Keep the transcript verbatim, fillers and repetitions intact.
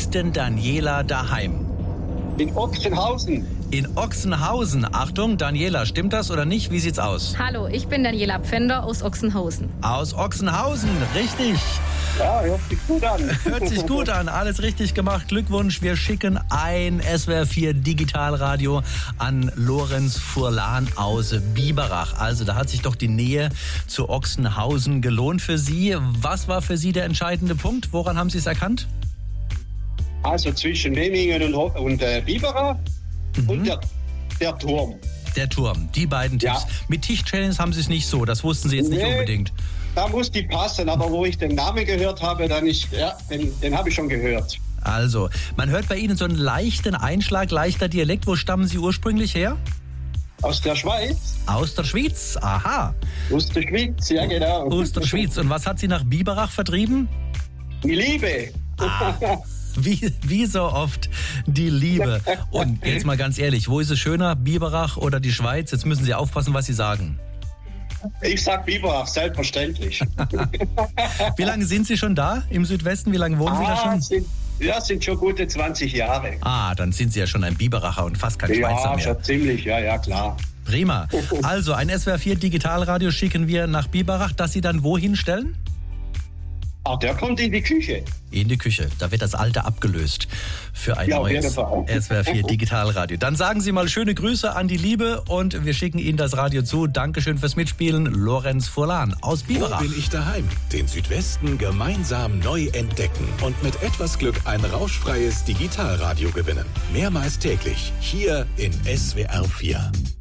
ist denn Daniela daheim? In Ochsenhausen. In Ochsenhausen. Achtung, Daniela, stimmt das oder nicht? Wie sieht's aus? Hallo, ich bin Daniela Pfänder aus Ochsenhausen. Aus Ochsenhausen, richtig. Ja, hört sich gut an. Hört sich gut an, alles richtig gemacht. Glückwunsch, wir schicken ein S W R vier Digitalradio an Lorenz Furlan aus Biberach. Also da hat sich doch die Nähe zu Ochsenhausen gelohnt für Sie. Was war für Sie der entscheidende Punkt? Woran haben Sie es erkannt? Also zwischen Memmingen und, Ho- und äh, Biberach mhm. und der, der Turm. Der Turm, die beiden Tipps. Ja. Mit Tischtennis haben Sie es nicht so, das wussten Sie jetzt nicht Nee, unbedingt. Da muss die passen, aber wo ich den Namen gehört habe, dann ist, ja, den, den habe ich schon gehört. Also, man hört bei Ihnen so einen leichten Einschlag, leichter Dialekt. Wo stammen Sie ursprünglich her? Aus der Schweiz? Aus der Schweiz, aha. Aus der Schweiz, ja genau. Aus der Schweiz. Und was hat Sie nach Biberach vertrieben? Die Liebe. Ah. Wie, wie so oft die Liebe. Und jetzt mal ganz ehrlich, wo ist es schöner, Biberach oder die Schweiz? Jetzt müssen Sie aufpassen, was Sie sagen. Ich sag Biberach, selbstverständlich. Wie lange sind Sie schon da im Südwesten? Wie lange wohnen Sie da ah, schon? sind, ja, sind schon gute zwanzig Jahre. Ah, dann sind Sie ja schon ein Biberacher und fast kein Schweizer Ja, mehr. schon ziemlich, ja, ja, klar. Prima. Also, ein S W R vier Digitalradio schicken wir nach Biberach, das Sie dann wohin stellen? Ach, der kommt in die Küche. In die Küche. Da wird das Alte abgelöst für ein Ja, auf neues jeden Fall. S W R vier Digitalradio. Dann sagen Sie mal schöne Grüße an die Liebe und wir schicken Ihnen das Radio zu. Dankeschön fürs Mitspielen. Lorenz Furlan aus Biberach. Wo bin ich daheim? Den Südwesten gemeinsam neu entdecken und mit etwas Glück ein rauschfreies Digitalradio gewinnen. Mehrmals täglich hier in S W R vier.